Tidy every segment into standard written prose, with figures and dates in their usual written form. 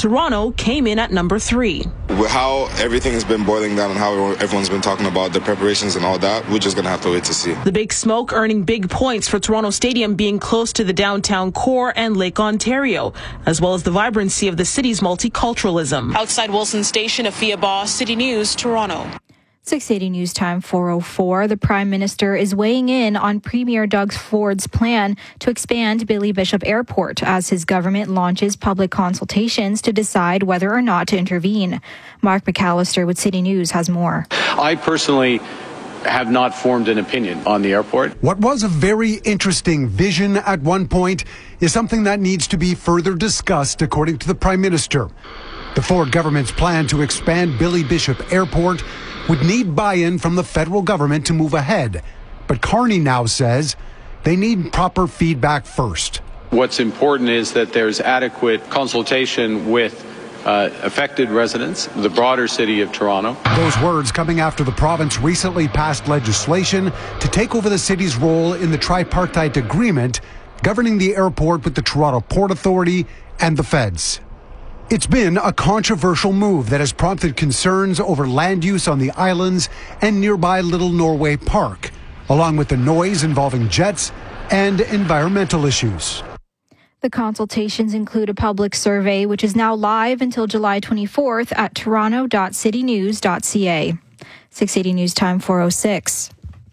Toronto came in at number 3. With how everything has been boiling down and how everyone's been talking about the preparations and all that, we're just going to have to wait to see. The Big Smoke earning big points for Toronto Stadium being close to the downtown core and Lake Ontario, as well as the vibrancy of the city's multiculturalism. Outside Wilson Station, Afia Boss, City News, Toronto. 6:80 News Time 4:04. The Prime Minister is weighing in on Premier Doug Ford's plan to expand Billy Bishop Airport as his government launches public consultations to decide whether or not to intervene. Mark McAllister with City News has more. I personally have not formed an opinion on the airport. What was a very interesting vision at one point is something that needs to be further discussed, according to the Prime Minister. The Ford government's plan to expand Billy Bishop Airport would need buy-in from the federal government to move ahead. But Carney now says they need proper feedback first. What's important is that there's adequate consultation with affected residents, the broader city of Toronto. Those words coming after the province recently passed legislation to take over the city's role in the tripartite agreement governing the airport with the Toronto Port Authority and the feds. It's been a controversial move that has prompted concerns over land use on the islands and nearby Little Norway Park, along with the noise involving jets and environmental issues. The consultations include a public survey, which is now live until July 24th at toronto.citynews.ca. 6:80 News Time 4:06.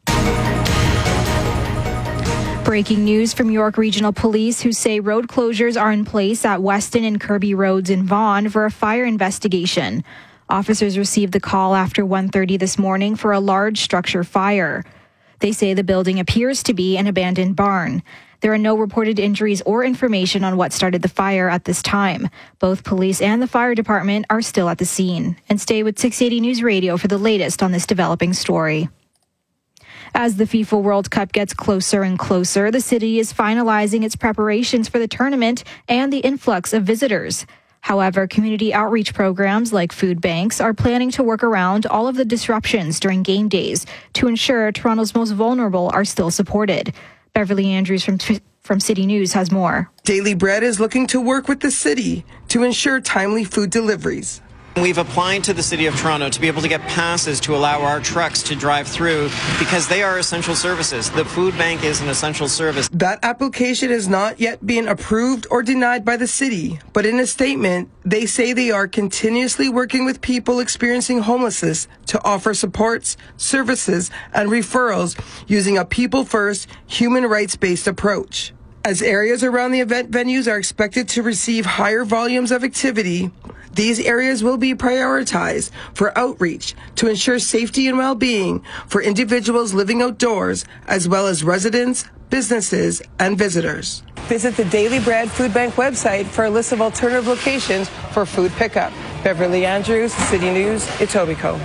Breaking news from York Regional Police, who say road closures are in place at Weston and Kirby Roads in Vaughan for a fire investigation. Officers received the call after 1:30 this morning for a large structure fire. They say the building appears to be an abandoned barn. There are no reported injuries or information on what started the fire at this time. Both police and the fire department are still at the scene. And stay with 680 News Radio for the latest on this developing story. As the FIFA World Cup gets closer and closer, the city is finalizing its preparations for the tournament and the influx of visitors. However, community outreach programs like food banks are planning to work around all of the disruptions during game days to ensure Toronto's most vulnerable are still supported. Beverly Andrews from City News has more. Daily Bread is looking to work with the city to ensure timely food deliveries. We've applied to the City of Toronto to be able to get passes to allow our trucks to drive through because they are essential services. The food bank is an essential service. That application has not yet been approved or denied by the city, but in a statement, they say they are continuously working with people experiencing homelessness to offer supports, services, and referrals using a people-first, human rights-based approach. As areas around the event venues are expected to receive higher volumes of activity, these areas will be prioritized for outreach to ensure safety and well-being for individuals living outdoors, as well as residents, businesses, and visitors. Visit the Daily Bread Food Bank website for a list of alternative locations for food pickup. Beverly Andrews, City News, Etobicoke.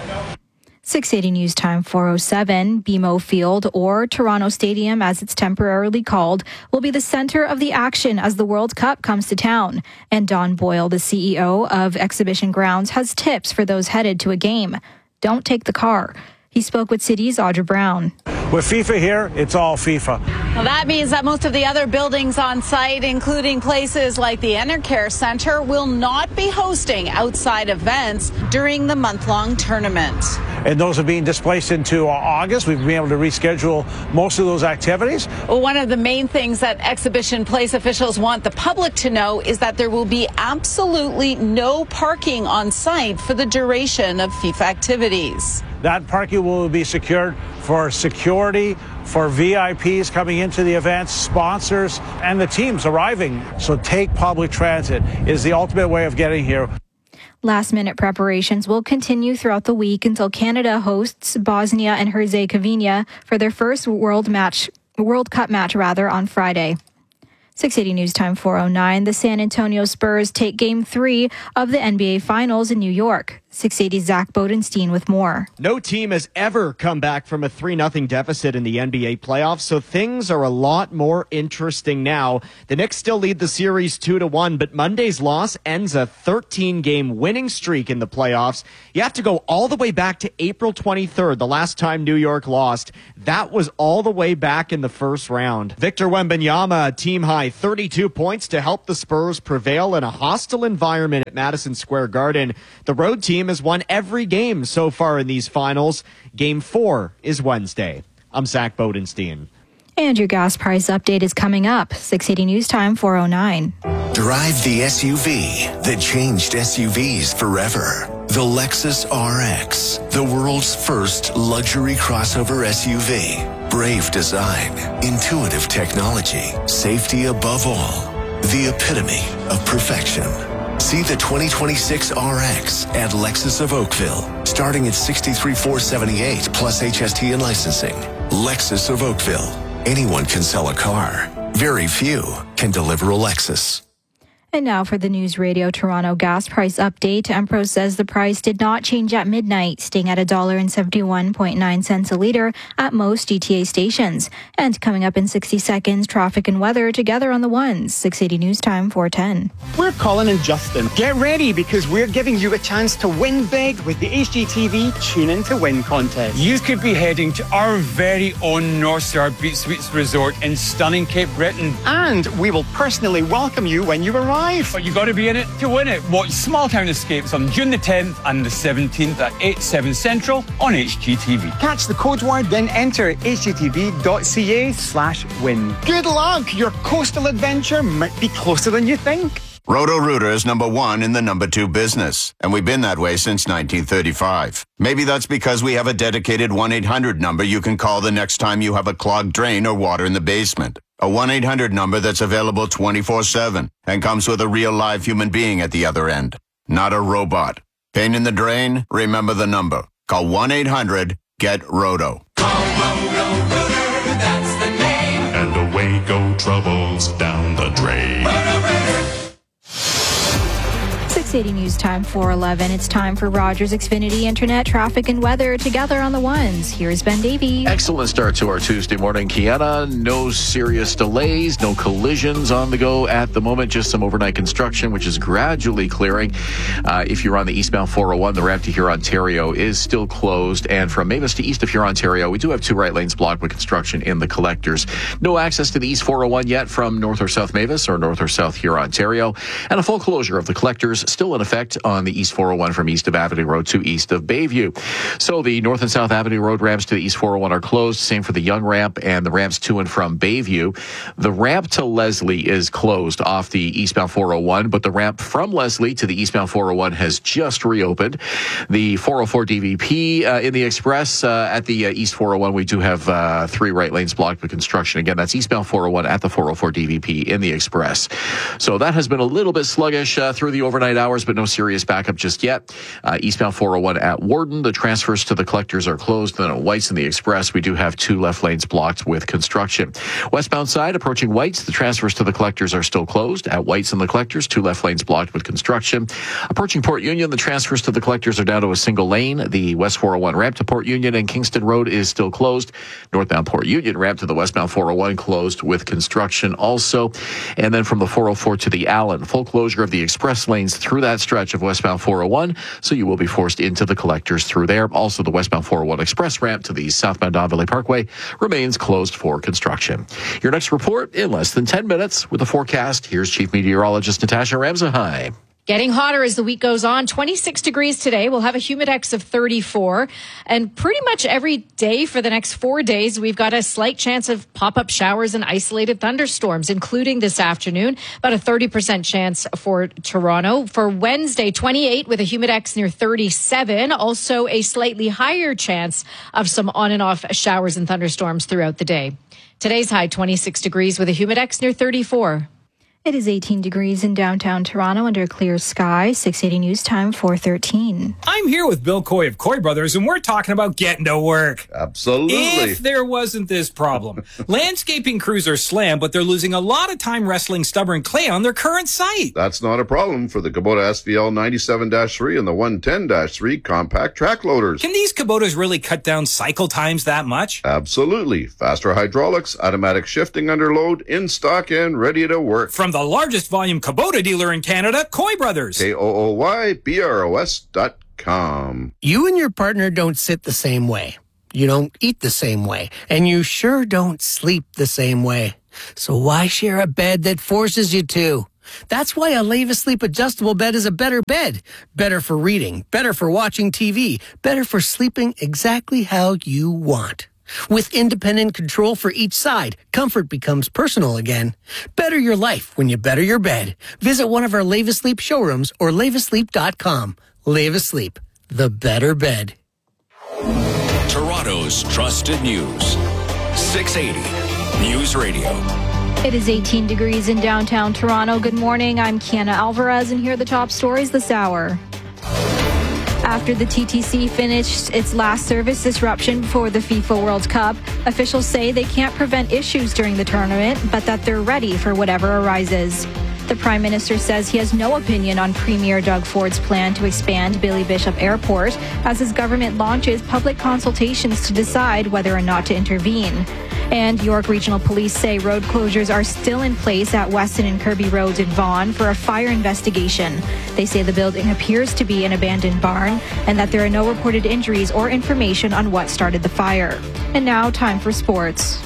680 News Time 4:07. BMO Field, or Toronto Stadium as it's temporarily called, will be the center of the action as the World Cup comes to town. And Don Boyle, the CEO of Exhibition Grounds, has tips for those headed to a game. Don't take the car. He spoke with City's Audra Brown. With FIFA here, it's all FIFA. Well, that means that most of the other buildings on site, including places like the Enercare Centre, will not be hosting outside events during the month-long tournament. And those are being displaced into August. We've been able to reschedule most of those activities. Well, one of the main things that Exhibition Place officials want the public to know is that there will be absolutely no parking on site for the duration of FIFA activities. That parking will be secured for security, for VIPs coming into the events, sponsors, and the teams arriving. So take public transit is the ultimate way of getting here. Last-minute preparations will continue throughout the week until Canada hosts Bosnia and Herzegovina for their first World Cup match on Friday. 680 News Time 4:09. The San Antonio Spurs take Game 3 of the NBA Finals in New York. 680's Zach Bodenstein with more. No team has ever come back from a 3-0 deficit in the NBA playoffs, so things are a lot more interesting now. The Knicks still lead the series 2-1, but Monday's loss ends a 13-game winning streak in the playoffs. You have to go all the way back to April 23rd, the last time New York lost. That was all the way back in the first round. Victor Wembanyama, a team-high 32 points to help the Spurs prevail in a hostile environment at Madison Square Garden. The road team has won every game so far in these finals. Game 4 is Wednesday. I'm Zach Bodenstein. And your gas price update is coming up. 680 News Time, 4:09. Drive the SUV that changed SUVs forever. The Lexus RX, the world's first luxury crossover SUV. Brave design, intuitive technology, safety above all. The epitome of perfection. See the 2026 RX at Lexus of Oakville, starting at $63,478 plus HST and licensing. Lexus of Oakville. Anyone can sell a car. Very few can deliver a Lexus. And now for the News Radio Toronto gas price update. Empro says the price did not change at midnight, staying at $1.71.9 a litre at most GTA stations. And coming up in 60 seconds, traffic and weather together on the ones. 680 News Time, 4:10. We're Colin and Justin. Get ready because we're giving you a chance to win big with the HGTV Tune In to Win contest. You could be heading to our very own North Star Beach Suites Resort in stunning Cape Breton. And we will personally welcome you when you arrive. But you got to be in it to win it. Watch Small Town Escapes on June the 10th and the 17th at 8, 7 Central on HGTV. Catch the code word, then enter hgtv.ca/win. Good luck! Your coastal adventure might be closer than you think. Roto-Rooter is number 1 in the number 2 business, and we've been that way since 1935. Maybe that's because we have a dedicated 1-800 number you can call the next time you have a clogged drain or water in the basement. A 1-800 number that's available 24/7 and comes with a real live human being at the other end, not a robot. Pain in the drain? Remember the number. Call 1-800-GET-ROTO. Call Roto-Rooter, that's the name. And away go troubles down the drain. Roto-Rooter. 680 News Time, 4:11. It's time for Rogers Xfinity Internet traffic and weather together on the ones. Here's Ben Davey. Excellent start to our Tuesday morning, Kiana. No serious delays, no collisions on the go at the moment. Just some overnight construction, which is gradually clearing. If you're on the eastbound 401, the ramp to Huron, Ontario is still closed. And from Mavis to east of Huron, Ontario, we do have 2 right lanes blocked with construction in the collectors. No access to the east 401 yet from north or south Mavis or north or south Huron, Ontario. And a full closure of the collectors still in effect on the East 401 from east of Avenue Road to east of Bayview. So the North and South Avenue Road ramps to the East 401 are closed. Same for the Young ramp and the ramps to and from Bayview. The ramp to Leslie is closed off the eastbound 401, but the ramp from Leslie to the eastbound 401 has just reopened. The 404 DVP in the Express at the East 401, we do have 3 right lanes blocked with construction. Again, that's eastbound 401 at the 404 DVP in the Express. So that has been a little bit sluggish through the overnight hours, but no serious backup just yet. Eastbound 401 at Warden, the transfers to the collectors are closed. Then at Whites in the Express, we do have 2 left lanes blocked with construction. Westbound side, approaching Whites, the transfers to the collectors are still closed. At Whites and the collectors, 2 left lanes blocked with construction. Approaching Port Union, the transfers to the collectors are down to a single lane. The West 401 ramp to Port Union and Kingston Road is still closed. Northbound Port Union ramp to the westbound 401 closed with construction also. And then from the 404 to the Allen, full closure of the express lanes through that stretch of westbound 401, so you will be forced into the collectors through there. Also, the westbound 401 express ramp to the southbound Don Valley Parkway remains closed for construction. Your next report in less than 10 minutes with a forecast. Here's Chief Meteorologist Natasha Ramsahai. Getting hotter as the week goes on. 26 degrees today. We'll have a humidex of 34. And pretty much every day for the next 4 days, we've got a slight chance of pop-up showers and isolated thunderstorms, including this afternoon. About a 30% chance for Toronto. For Wednesday, 28 with a humidex near 37. Also a slightly higher chance of some on and off showers and thunderstorms throughout the day. Today's high, 26 degrees with a humidex near 34. It is 18 degrees in downtown Toronto under a clear sky. 680 News Time, 4:13. I'm here with Bill Coy of Coy Brothers, and we're talking about getting to work. Absolutely. If there wasn't this problem. Landscaping crews are slammed, but they're losing a lot of time wrestling stubborn clay on their current site. That's not a problem for the Kubota SVL 97-3 and the 110-3 compact track loaders. Can these Kubotas really cut down cycle times that much? Absolutely. Faster hydraulics, automatic shifting under load, in stock and ready to work. From the largest volume Kubota dealer in Canada, Coy Brothers. KOOYBROS.com. You and your partner don't sit the same way. You don't eat the same way. And you sure don't sleep the same way. So why share a bed that forces you to? That's why a Leva Sleep adjustable bed is a better bed. Better for reading, better for watching TV, better for sleeping exactly how you want. With independent control for each side, comfort becomes personal again. Better your life when you better your bed. Visit one of our Leva Sleep showrooms or levasleep.com. Leva Sleep, the better bed. Toronto's trusted news. 680 News Radio. It is 18 degrees in downtown Toronto. Good morning. I'm Kiana Alvarez, and here are the top stories this hour. After the TTC finished its last service disruption before the FIFA World Cup, officials say they can't prevent issues during the tournament, but that they're ready for whatever arises. The Prime Minister says he has no opinion on Premier Doug Ford's plan to expand Billy Bishop Airport as his government launches public consultations to decide whether or not to intervene. And York Regional Police say road closures are still in place at Weston and Kirby Roads in Vaughan for a fire investigation. They say the building appears to be an abandoned barn and that there are no reported injuries or information on what started the fire. And now, time for sports.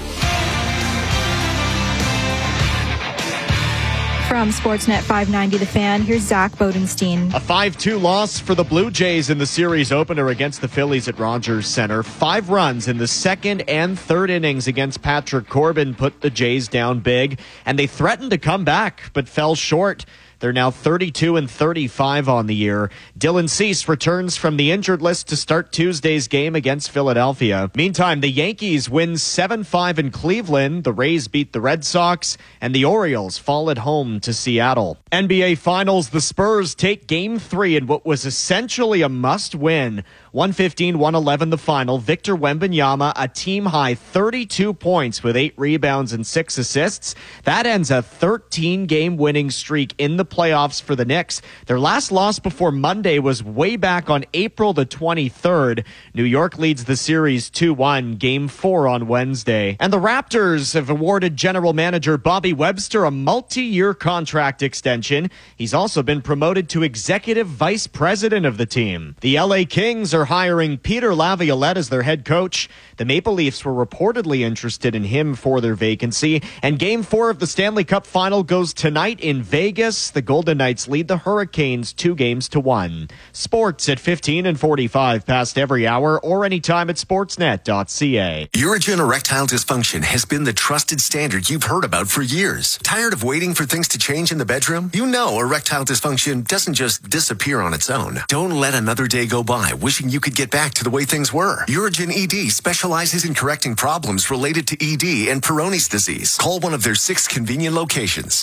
From Sportsnet 590 The Fan, here's Zach Bodenstein. A 5-2 loss for the Blue Jays in the series opener against the Phillies at Rogers Center. 5 runs in the second and third innings against Patrick Corbin put the Jays down big, and they threatened to come back, but fell short. They're now 32-35 on the year. Dylan Cease returns from the injured list to start Tuesday's game against Philadelphia. Meantime, the Yankees win 7-5 in Cleveland. The Rays beat the Red Sox, and the Orioles fall at home to Seattle. NBA Finals, the Spurs take Game 3 in what was essentially a must-win. 115-111 the final. Victor Wembanyama, a team-high 32 points with 8 rebounds and 6 assists. That ends a 13-game winning streak in the playoffs for the Knicks. Their last loss before Monday was way back on April the 23rd. New York leads the series 2-1, Game 4 on Wednesday. And the Raptors have awarded general manager Bobby Webster a multi-year contract extension. He's also been promoted to executive vice president of the team. The LA Kings are hiring Peter Laviolette as their head coach. The Maple Leafs were reportedly interested in him for their vacancy. And Game 4 of the Stanley Cup Final goes tonight in Vegas. The Golden Knights lead the Hurricanes 2-1. Sports at 15 and 45 past every hour or anytime at sportsnet.ca. Urigen erectile dysfunction has been the trusted standard you've heard about for years. Tired of waiting for things to change in the bedroom? You know erectile dysfunction doesn't just disappear on its own. Don't let another day go by wishing you could get back to the way things were. Urigen ED specializes in correcting problems related to ED and Peyronie's disease. Call one of their 6 convenient locations.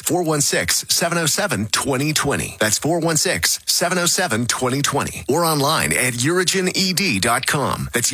416-707-2020. That's 416-707-2020. Or online at urigened.com. That's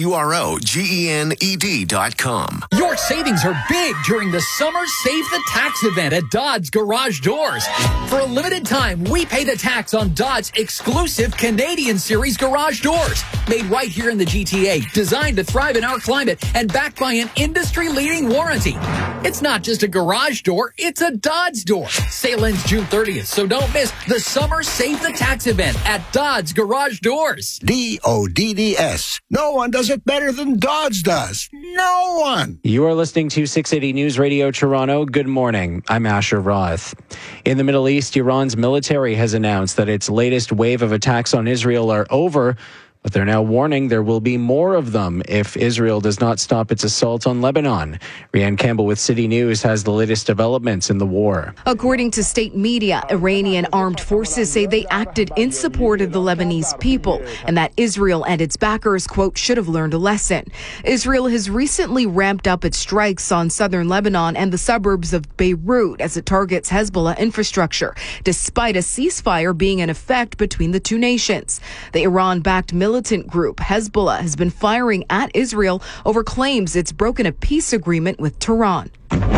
UROGENED.com. Your savings are big during the Summer Save the Tax event at Dodds Garage Doors. For a limited time, we pay the tax on Dodds exclusive Canadian Series garage doors. Made right here in the GTA, designed to thrive in our climate, and backed by an industry-leading warranty. It's not just a garage door, it's a Dodds door. Sale ends June 30th, so don't miss the Summer Save the Tax event at Dodds Garage Doors. DODDS. No one does it better than Dodds does. No one. You are listening to 680 News Radio Toronto. Good morning. I'm Asher Roth. In the Middle East, Iran's military has announced that its latest wave of attacks on Israel are over, But they're now warning there will be more of them if Israel does not stop its assault on Lebanon. Rianne Campbell with City News has the latest developments in the war. According to state media, Iranian armed forces say they acted in support of the Lebanese people and that Israel and its backers, quote, should have learned a lesson. Israel has recently ramped up its strikes on southern Lebanon and the suburbs of Beirut as it targets Hezbollah infrastructure, despite a ceasefire being in effect between the two nations. The Iran-backed militant group Hezbollah has been firing at Israel over claims it's broken a peace agreement with Tehran.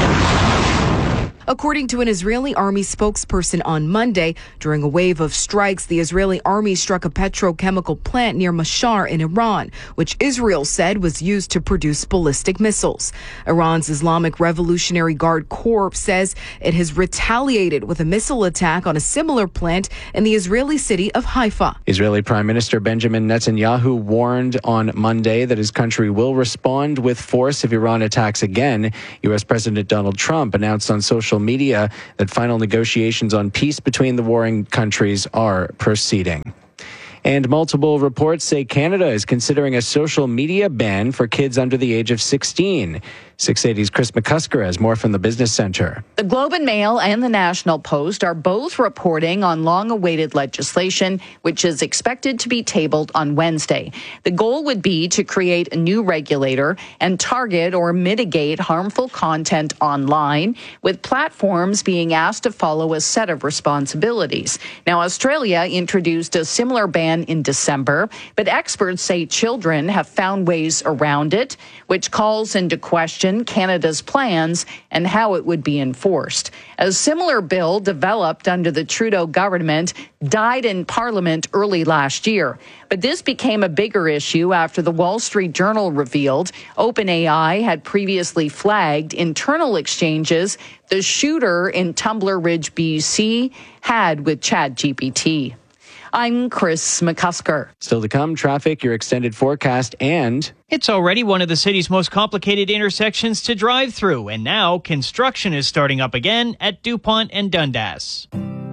According to an Israeli army spokesperson on Monday, during a wave of strikes, the Israeli army struck a petrochemical plant near Mashhar in Iran, which Israel said was used to produce ballistic missiles. Iran's Islamic Revolutionary Guard Corps says it has retaliated with a missile attack on a similar plant in the Israeli city of Haifa. Israeli Prime Minister Benjamin Netanyahu warned on Monday that his country will respond with force if Iran attacks again. U.S. President Donald Trump announced on social media that final negotiations on peace between the warring countries are proceeding. And multiple reports say Canada is considering a social media ban for kids under the age of 16. 680's Chris McCusker has more from the Business Center. The Globe and Mail and the National Post are both reporting on long-awaited legislation, which is expected to be tabled on Wednesday. The goal would be to create a new regulator and target or mitigate harmful content online, with platforms being asked to follow a set of responsibilities. Now, Australia introduced a similar ban in December, but experts say children have found ways around it, which calls into question Canada's plans and how it would be enforced. A similar bill developed under the Trudeau government died in Parliament early last year. But this became a bigger issue after the Wall Street Journal revealed OpenAI had previously flagged internal exchanges the shooter in Tumbler Ridge, BC had with ChatGPT. I'm Chris McCusker. Still to come, traffic, your extended forecast, and it's already one of the city's most complicated intersections to drive through, and now construction is starting up again at DuPont and Dundas.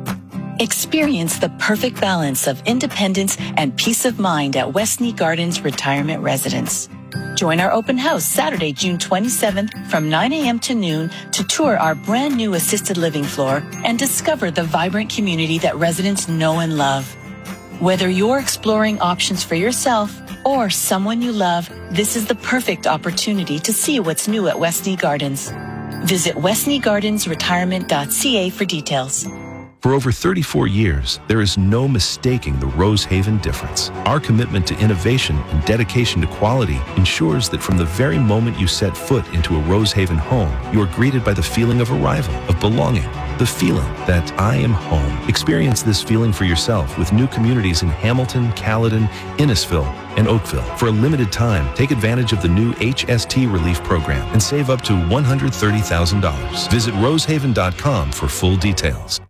Experience the perfect balance of independence and peace of mind at Westney Gardens Retirement Residence. Join our open house Saturday, June 27th from 9 a.m. to noon to tour our brand new assisted living floor and discover the vibrant community that residents know and love. Whether you're exploring options for yourself or someone you love, this is the perfect opportunity to see what's new at Westney Gardens. Visit westneygardensretirement.ca for details. For over 34 years, there is no mistaking the Rosehaven difference. Our commitment to innovation and dedication to quality ensures that from the very moment you set foot into a Rosehaven home, you are greeted by the feeling of arrival, of belonging, the feeling that I am home. Experience this feeling for yourself with new communities in Hamilton, Caledon, Innisfil, and Oakville. For a limited time, take advantage of the new HST Relief Program and save up to $130,000. Visit rosehaven.com for full details.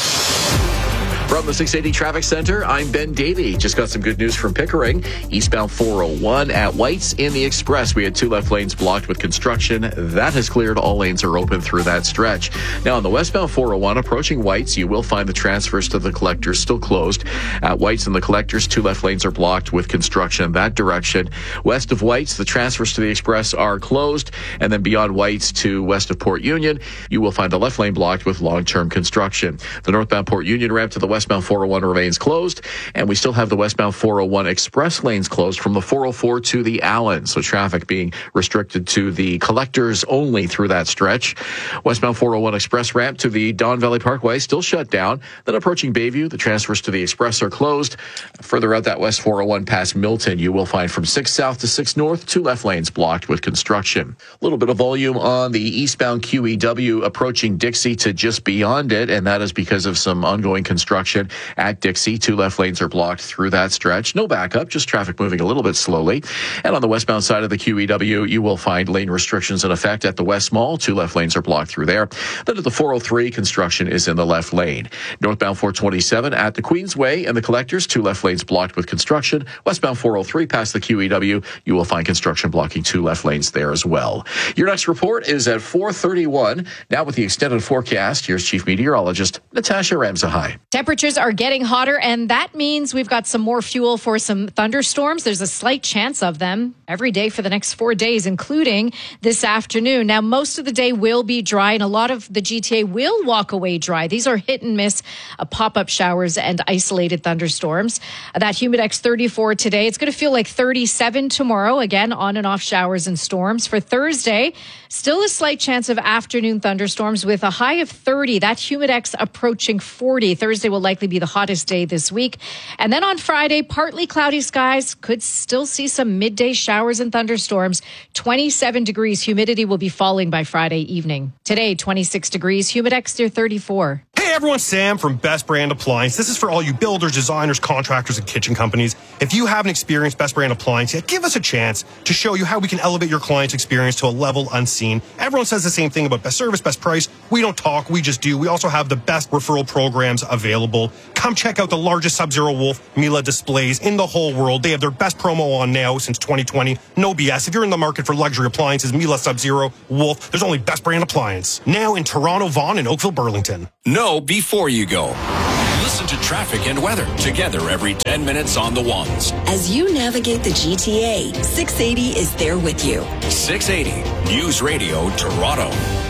From the 680 Traffic Center, I'm Ben Davey. Just got some good news from Pickering. Eastbound 401 at White's in the Express. We had 2 left lanes blocked with construction. That has cleared. All lanes are open through that stretch. Now, on the westbound 401 approaching White's, you will find the transfers to the Collectors still closed. At White's and the Collectors, 2 left lanes are blocked with construction in that direction. West of White's, the transfers to the Express are closed. And then beyond White's to west of Port Union, you will find a left lane blocked with long-term construction. The northbound Port Union ramp to the westbound 401 remains closed, and we still have the westbound 401 express lanes closed from the 404 to the Allen, so traffic being restricted to the Collectors only through that stretch. Westbound 401 express ramp to the Don Valley Parkway still shut down. Then approaching Bayview, the transfers to the Express are closed. Further out that west 401 past Milton, you will find from 6 south to 6 north, 2 left lanes blocked with construction. A little bit of volume on the eastbound QEW approaching Dixie to just beyond it, and that is because of some ongoing construction at Dixie. 2 left lanes are blocked through that stretch. No backup, just traffic moving a little bit slowly. And on the westbound side of the QEW, you will find lane restrictions in effect at the West Mall. 2 left lanes are blocked through there. Then at the 403, construction is in the left lane. Northbound 427 at the Queensway and the Collectors, 2 left lanes blocked with construction. Westbound 403 past the QEW, you will find construction blocking 2 left lanes there as well. Your next report is at 4:31. Now with the extended forecast, here's Chief Meteorologist Natasha Ramsahai. Temperatures Temperatures are getting hotter, and that means we've got some more fuel for some thunderstorms. There's a slight chance of them every day for the next 4 days, including this afternoon. Now, most of the day will be dry, and a lot of the GTA will walk away dry. These are hit and miss pop-up showers and isolated thunderstorms. That Humidex 34 today. It's going to feel like 37 tomorrow. Again, on and off showers and storms. For Thursday, still a slight chance of afternoon thunderstorms with a high of 30. That Humidex approaching 40. Thursday will likely be the hottest day this week. And then on Friday, partly cloudy skies. Could still see some midday showers and thunderstorms. 27 degrees. Humidity will be falling by Friday evening. Today, 26 degrees. Humidex near 34. Hey everyone, Sam from Best Brand Appliance. This is for all you builders, designers, contractors, and kitchen companies. If you haven't experienced Best Brand Appliance yet, give us a chance to show you how we can elevate your client's experience to a level unseen. Everyone says the same thing about best service, best price. We don't talk, we just do. We also have the best referral programs available. Come check out the largest Sub-Zero Wolf Miele displays in the whole world. They have their best promo on now since 2020. No BS. If you're in the market for luxury appliances, Miele, Sub-Zero, Wolf, there's only Best Brand Appliance. Now in Toronto, Vaughan, and Oakville, Burlington. Know before you go. Listen to traffic and weather together every 10 minutes on the ones. As you navigate the GTA, 680 is there with you. 680 News Radio Toronto.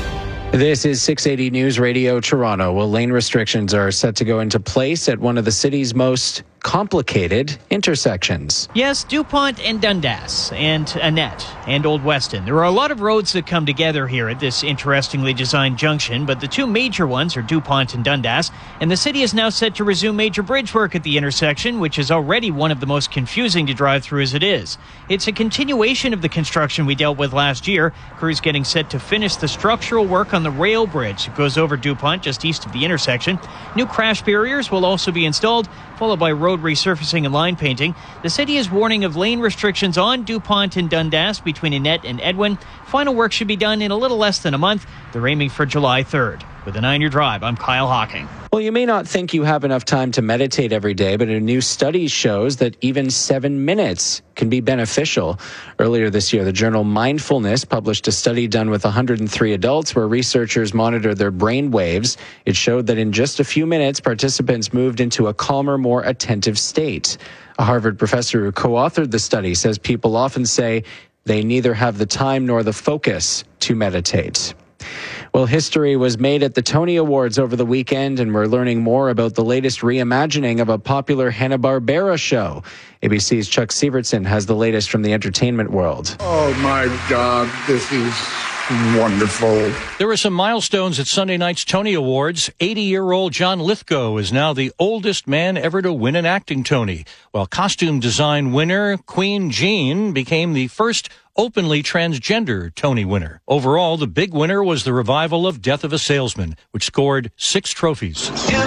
This is 680 News Radio Toronto. Well, lane restrictions are set to go into place at one of the city's most complicated intersections. Yes, DuPont and Dundas and Annette and Old Weston. There are a lot of roads that come together here at this interestingly designed junction, but the two major ones are DuPont and Dundas, and the city is now set to resume major bridge work at the intersection, which is already one of the most confusing to drive through as it is. It's a continuation of the construction we dealt with last year. Crews getting set to finish the structural work on the rail bridge that goes over DuPont just east of the intersection. New crash barriers will also be installed, followed by road resurfacing and line painting. The city is warning of lane restrictions on DuPont and Dundas between Annette and Edwin. Final work should be done in a little less than a month. They're aiming for July 3rd. With a 9-year drive, I'm Kyle Hawking. Well, you may not think you have enough time to meditate every day, but a new study shows that even 7 minutes can be beneficial. Earlier this year, the journal Mindfulness published a study done with 103 adults where researchers monitored their brain waves. It showed that in just a few minutes, participants moved into a calmer, more attentive state. A Harvard professor who co-authored the study says people often say they neither have the time nor the focus to meditate. Well, history was made at the Tony Awards over the weekend, and we're learning more about the latest reimagining of a popular Hanna-Barbera show. ABC's Chuck Sievertson has the latest from the entertainment world. Oh, my God, this is wonderful. There were some milestones at Sunday night's Tony Awards. 80-year-old John Lithgow is now the oldest man ever to win an acting Tony, while costume design winner Queen Jean became the first openly transgender Tony winner. Overall, the big winner was the revival of Death of a Salesman, which scored 6 trophies.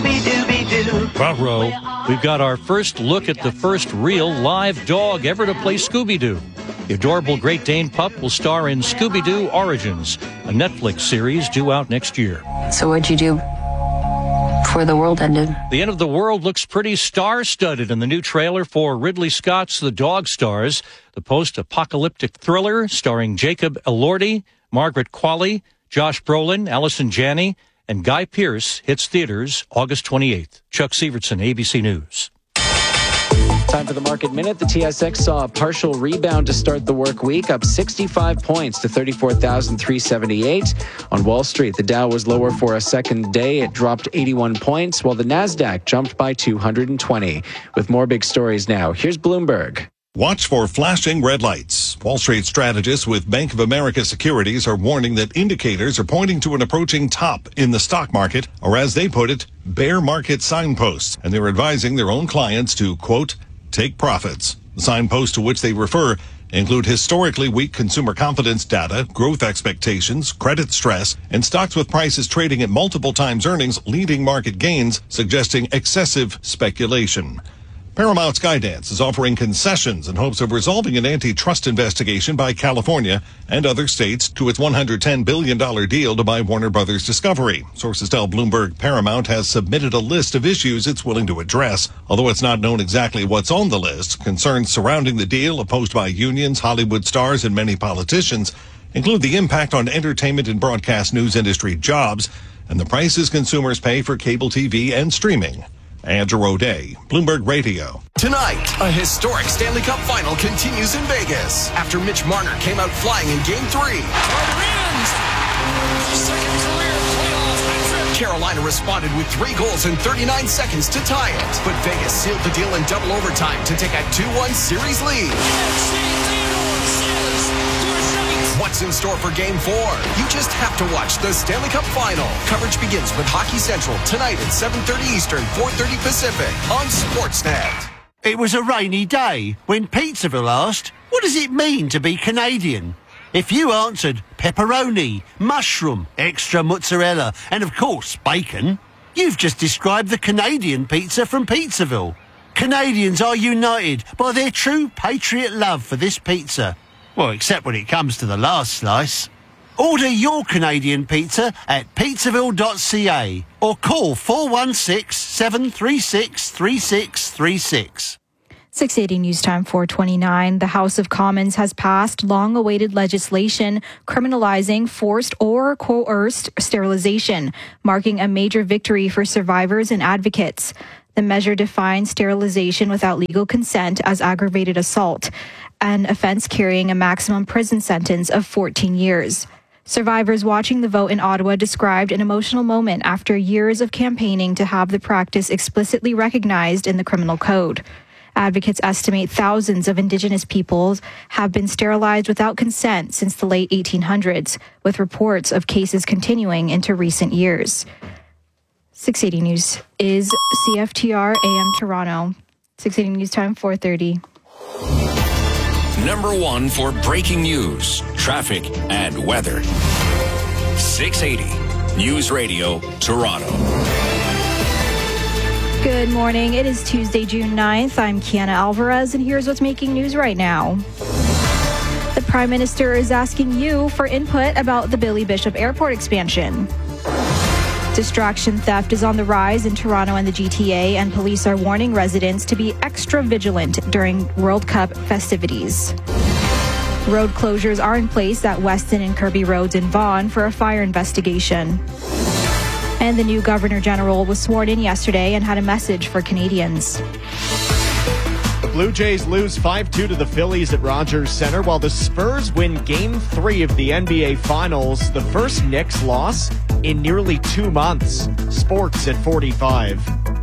Bravo, we've got our first look at the first real live dog ever to play Scooby-Doo. The adorable Great Dane pup will star in Scooby-Doo Origins, a Netflix series due out next year. So what'd you do before the world ended? The end of the world looks pretty star-studded in the new trailer for Ridley Scott's The Dog Stars, the post-apocalyptic thriller starring Jacob Elordi, Margaret Qualley, Josh Brolin, Allison Janney, and Guy Pearce hits theaters August 28th. Chuck Sievertson, ABC News. Time for the Market Minute. The TSX saw a partial rebound to start the work week, up 65 points to 34,378. On Wall Street, the Dow was lower for a second day. It dropped 81 points, while the Nasdaq jumped by 220. With more big stories now, here's Bloomberg. Watch for flashing red lights. Wall Street strategists with Bank of America Securities are warning that indicators are pointing to an approaching top in the stock market, or as they put it, bear market signposts, and they're advising their own clients to, quote, take profits. The signposts to which they refer include historically weak consumer confidence data, growth expectations, credit stress, and stocks with prices trading at multiple times earnings leading market gains, suggesting excessive speculation. Paramount Skydance is offering concessions in hopes of resolving an antitrust investigation by California and other states to its $110 billion deal to buy Warner Brothers Discovery. Sources tell Bloomberg Paramount has submitted a list of issues it's willing to address. Although it's not known exactly what's on the list, concerns surrounding the deal, opposed by unions, Hollywood stars, and many politicians, include the impact on entertainment and broadcast news industry jobs and the prices consumers pay for cable TV and streaming. Andrew O'Day, Bloomberg Radio. Tonight, a historic Stanley Cup final continues in Vegas after Mitch Marner came out flying in Game 3. Carolina responded with 3 goals in 39 seconds to tie it, but Vegas sealed the deal in double overtime to take a 2-1 series lead. What's in store for Game 4? You just have to watch the Stanley Cup Final. Coverage begins with Hockey Central tonight at 7:30 Eastern, 4:30 Pacific on Sportsnet. It was a rainy day when Pizzaville asked, what does it mean to be Canadian? If you answered pepperoni, mushroom, extra mozzarella, and of course bacon, you've just described the Canadian pizza from Pizzaville. Canadians are united by their true patriot love for this pizza. Well, except when it comes to the last slice. Order your Canadian pizza at pizzaville.ca or call 416-736-3636. 680 News Time 429. The House of Commons has passed long-awaited legislation criminalizing forced or coerced sterilization, marking a major victory for survivors and advocates. The measure defines sterilization without legal consent as aggravated assault, an offense carrying a maximum prison sentence of 14 years. Survivors watching the vote in Ottawa described an emotional moment after years of campaigning to have the practice explicitly recognized in the criminal code. Advocates estimate thousands of Indigenous peoples have been sterilized without consent since the late 1800s, with reports of cases continuing into recent years. 680 News is CFTR AM Toronto. 680 News Time 4:30. Number 1 for breaking news, traffic, and weather. 680 News Radio, Toronto. Good morning. It is Tuesday, June 9th. I'm Kiana Alvarez, and here's what's making news right now. The Prime Minister is asking you for input about the Billy Bishop Airport expansion. Distraction theft is on the rise in Toronto and the GTA, and police are warning residents to be extra vigilant during World Cup festivities. Road closures are in place at Weston and Kirby Roads in Vaughan for a fire investigation. And the new Governor General was sworn in yesterday and had a message for Canadians. The Blue Jays lose 5-2 to the Phillies at Rogers Centre, while the Spurs win Game 3 of the NBA Finals, the first Knicks loss in nearly 2 months. Sports at 45.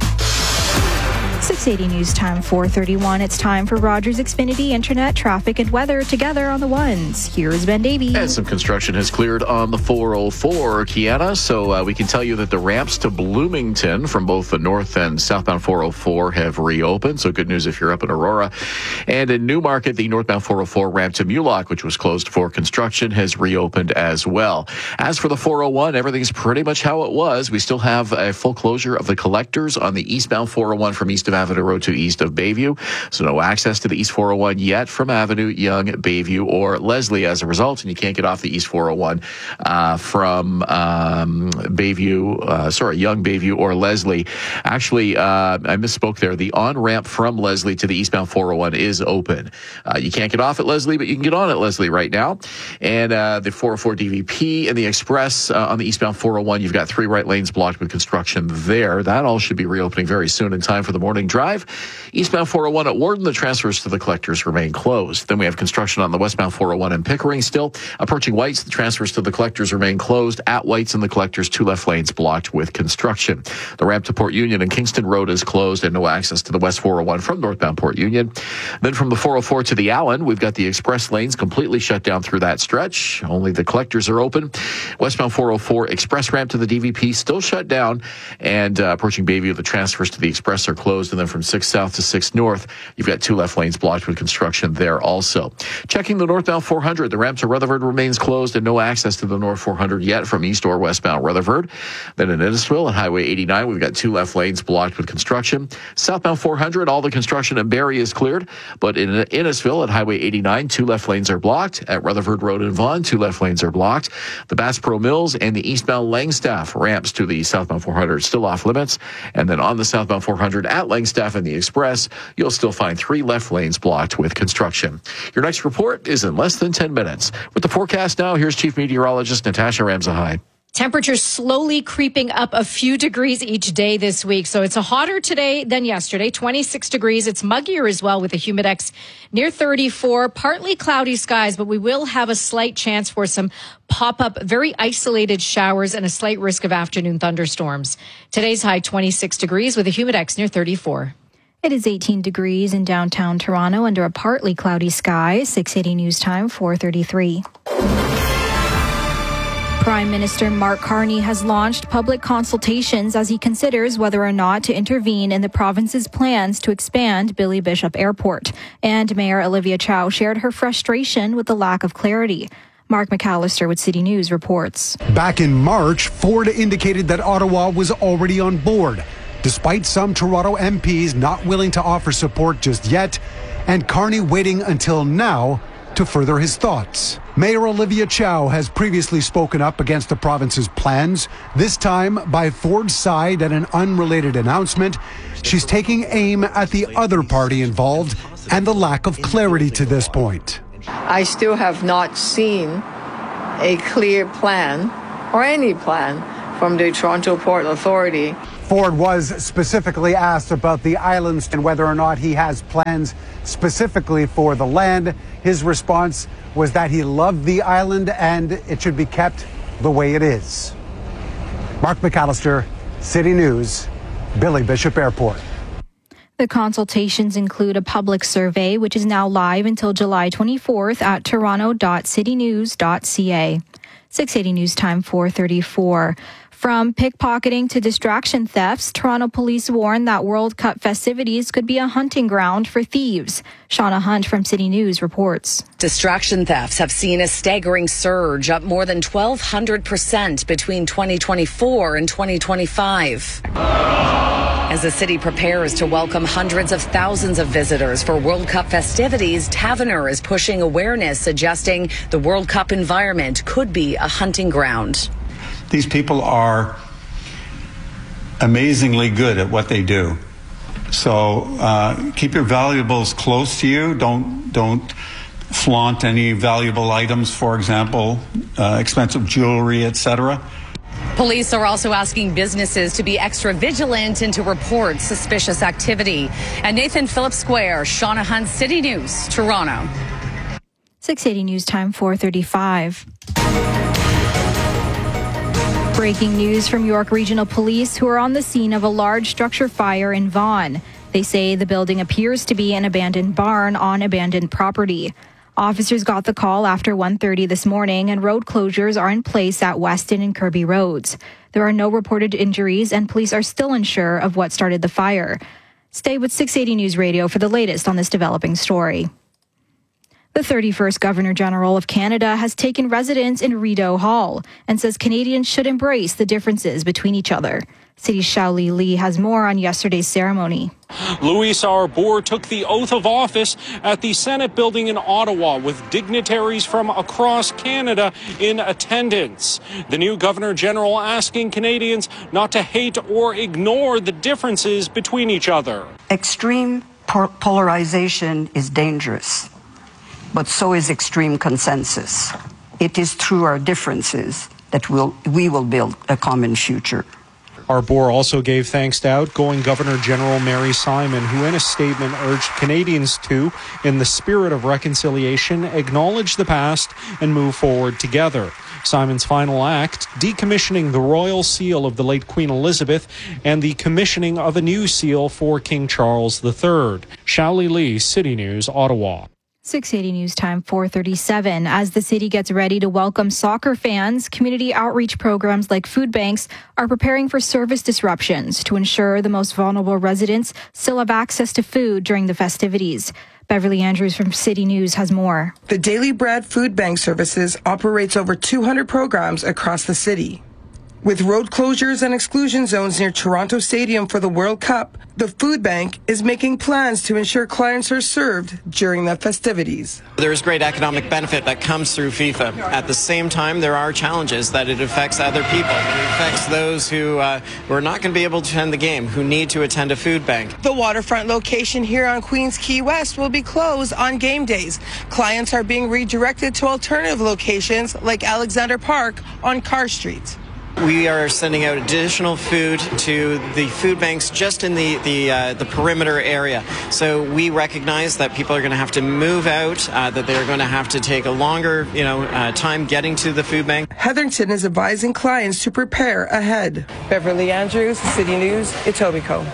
680 News Time 4:31. It's time for Rogers Xfinity Internet, traffic, and weather together on the ones. Here's Ben Davey. And some construction has cleared on the 404, Kiana. So we can tell you that the ramps to Bloomington from both the north and southbound 404 have reopened. So good news if you're up in Aurora. And in Newmarket, the northbound 404 ramp to Mulock, which was closed for construction, has reopened as well. As for the 401, everything's pretty much how it was. We still have a full closure of the collectors on the eastbound 401 from east of Avenue Road to east of Bayview. So no access to the East 401 yet from Avenue, Young, Bayview, or Leslie as a result. And you can't get off the East 401 from Young, Bayview, or Leslie. Actually, I misspoke there. The on-ramp from Leslie to the eastbound 401 is open. You can't get off at Leslie, but you can get on at Leslie right now. And the 404 DVP and the Express on the eastbound 401, you've got 3 right lanes blocked with construction there. That all should be reopening very soon in time for the morning drive. Eastbound 401 at Warden, the transfers to the collectors remain closed. Then we have construction on the westbound 401 in Pickering still. Approaching Whites, the transfers to the collectors remain closed. At Whites and the collectors, 2 left lanes blocked with construction. The ramp to Port Union and Kingston Road is closed and no access to the West 401 from northbound Port Union. Then from the 404 to the Allen, we've got the express lanes completely shut down through that stretch. Only the collectors are open. Westbound 404 express ramp to the DVP still shut down. And approaching Bayview, the transfers to the express are closed. And then from 6 South to 6 North, you've got 2 left lanes blocked with construction there also. Checking the northbound 400, the ramp to Rutherford remains closed and no access to the north 400 yet from east or westbound Rutherford. Then in Innisfil and Highway 89, we've got 2 left lanes blocked with construction. Southbound 400, all the construction in Barrie is cleared, but in Innisfil at Highway 89, 2 left lanes are blocked. At Rutherford Road in Vaughan, 2 left lanes are blocked. The Bass Pro Mills and the eastbound Langstaff ramps to the southbound 400 still off limits. And then on the southbound 400 at Langstaff and the Express, you'll still find 3 left lanes blocked with construction. Your next report is in less than 10 minutes. With the forecast now, here's Chief Meteorologist Natasha Ramzahai. Temperatures slowly creeping up a few degrees each day this week. So it's hotter today than yesterday, 26 degrees. It's muggier as well with a humidex near 34. Partly cloudy skies, but we will have a slight chance for some pop-up, very isolated showers and a slight risk of afternoon thunderstorms. Today's high 26 degrees with a humidex near 34. It is 18 degrees in downtown Toronto under a partly cloudy sky. 680 News Time, 4:33. Prime Minister Mark Carney has launched public consultations as he considers whether or not to intervene in the province's plans to expand Billy Bishop Airport. And Mayor Olivia Chow shared her frustration with the lack of clarity. Mark McAllister with City News reports. Back in March, Ford indicated that Ottawa was already on board, despite some Toronto MPs not willing to offer support just yet, and Carney waiting until now to further his thoughts. Mayor Olivia Chow has previously spoken up against the province's plans, this time by Ford's side at an unrelated announcement. She's taking aim at the other party involved and the lack of clarity to this point. I still have not seen a clear plan or any plan from the Toronto Port Authority. Ford was specifically asked about the islands and whether or not he has plans specifically for the land. His response was that he loved the island and it should be kept the way it is. Mark McAllister, City News, Billy Bishop Airport. The consultations include a public survey, which is now live until July 24th at toronto.citynews.ca. 680 News Time, 4:34. From pickpocketing to distraction thefts, Toronto police warn that World Cup festivities could be a hunting ground for thieves. Shauna Hunt from City News reports. Distraction thefts have seen a staggering surge, up more than 1,200% between 2024 and 2025. As the city prepares to welcome hundreds of thousands of visitors for World Cup festivities, Taverner is pushing awareness, suggesting the World Cup environment could be a hunting ground. These people are amazingly good at what they do. So keep your valuables close to you. Don't flaunt any valuable items, for example, expensive jewelry, etc. Police are also asking businesses to be extra vigilant and to report suspicious activity. At Nathan Phillips Square, Shauna Hunt, City News, Toronto. 680 News Time, 4:35. Breaking news from York Regional Police, who are on the scene of a large structure fire in Vaughan. They say the building appears to be an abandoned barn on abandoned property. Officers got the call after 1:30 this morning, and road closures are in place at Weston and Kirby roads. There are no reported injuries, and police are still unsure of what started the fire. Stay with 680 News Radio for the latest on this developing story. The 31st Governor General of Canada has taken residence in Rideau Hall and says Canadians should embrace the differences between each other. City's Xiaoli Li has more on yesterday's ceremony. Louis Arbour took the oath of office at the Senate building in Ottawa with dignitaries from across Canada in attendance. The new Governor General asking Canadians not to hate or ignore the differences between each other. Extreme polarization is dangerous, but so is extreme consensus. It is through our differences that we will build a common future. Arbour also gave thanks to outgoing Governor General Mary Simon, who in a statement urged Canadians to, in the spirit of reconciliation, acknowledge the past and move forward together. Simon's final act, decommissioning the royal seal of the late Queen Elizabeth and the commissioning of a new seal for King Charles III. Xiaoli Li, City News, Ottawa. 680 News Time, 4:37. As the city gets ready to welcome soccer fans, community outreach programs like food banks are preparing for service disruptions to ensure the most vulnerable residents still have access to food during the festivities. Beverly Andrews from City News has more. The Daily Bread Food Bank Services operates over 200 programs across the city. With road closures and exclusion zones near Toronto Stadium for the World Cup, the food bank is making plans to ensure clients are served during the festivities. There's great economic benefit that comes through FIFA. At the same time, there are challenges that it affects other people. It affects those who are not going to be able to attend the game, who need to attend a food bank. The waterfront location here on Queens Quay West will be closed on game days. Clients are being redirected to alternative locations like Alexander Park on Carr Street. We are sending out additional food to the food banks just in the perimeter area. So we recognize that people are going to have to move out, that they're going to have to take a longer, time getting to the food bank. Hetherington is advising clients to prepare ahead. Beverly Andrews, City News, Etobicoke.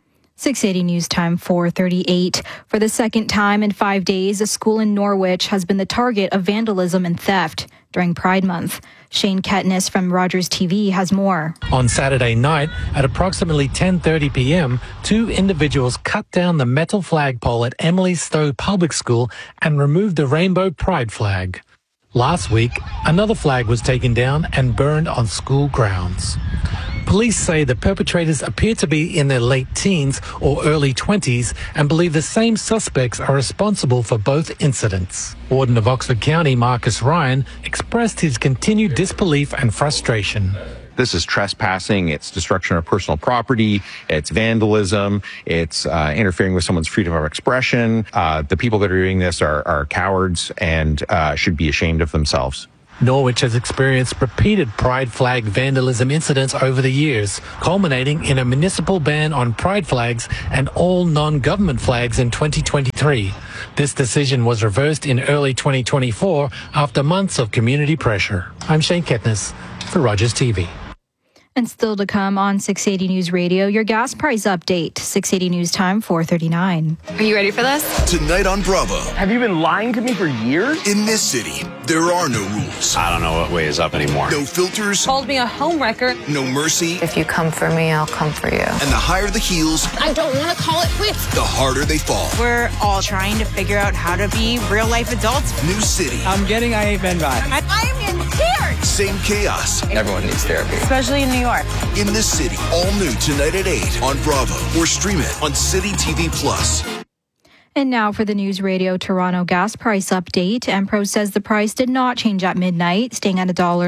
680 News Time 4:38. For the second time in 5 days, a school in Norwich has been the target of vandalism and theft during Pride Month. Shane Ketnis from Rogers TV has more. On Saturday night, at approximately 10:30 p.m., two individuals cut down the metal flagpole at Emily Stowe Public School and removed the rainbow pride flag. Last week, another flag was taken down and burned on school grounds. Police say the perpetrators appear to be in their late teens or early 20s and believe the same suspects are responsible for both incidents. Warden of Oxford County, Marcus Ryan, expressed his continued disbelief and frustration. This is trespassing, it's destruction of personal property, it's vandalism, it's interfering with someone's freedom of expression. The people that are doing this are cowards and should be ashamed of themselves. Norwich has experienced repeated pride flag vandalism incidents over the years, culminating in a municipal ban on pride flags and all non-government flags in 2023. This decision was reversed in early 2024 after months of community pressure. I'm Shane Ketnis for Rogers TV. And still to come on 680 News Radio, your gas price update. 680 News Time 4:39. Are you ready for this? Tonight on Bravo. Have you been lying to me for years? In this city, there are no rules. I don't know what way is up anymore. No filters. Called me a homewrecker. No mercy. If you come for me, I'll come for you. And the higher the heels, I don't want to call it quits. the harder they fall. We're all trying to figure out how to be real life adults. New city. I'm getting I Ain't Been By. I'm in tears. Same chaos. Everyone needs therapy. Especially in New York. In this city, all new tonight at 8 on Bravo or stream it on City TV Plus. And now for the News Radio Toronto gas price update. Empro says the price did not change at midnight, staying at